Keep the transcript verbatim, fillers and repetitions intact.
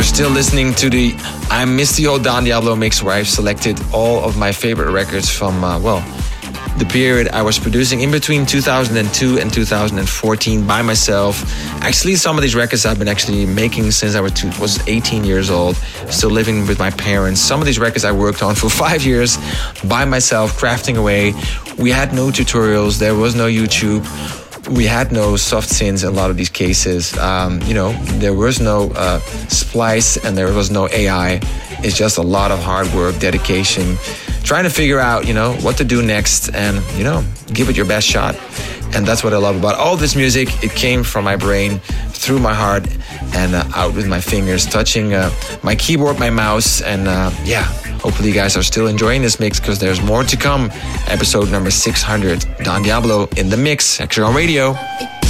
You're still listening to the I Miss the Old Don Diablo mix, where I've selected all of my favorite records from, uh, well, the period I was producing in between two thousand two and two thousand fourteen by myself. Actually, some of these records I've been actually making since I was, two, was eighteen years old, still living with my parents. Some of these records I worked on for five years by myself, crafting away. We had no tutorials, there was no YouTube. We had no soft synths in a lot of these cases. Um, you know, there was no uh, splice and there was no A I. It's just a lot of hard work, dedication, trying to figure out, you know, what to do next and, you know, give it your best shot. And that's what I love about all this music. It came from my brain, through my heart, and uh, out with my fingers, touching uh, my keyboard, my mouse. And uh, yeah, hopefully you guys are still enjoying this mix, because there's more to come. Episode number six hundred, Don Diablo in the mix, X R on Radio.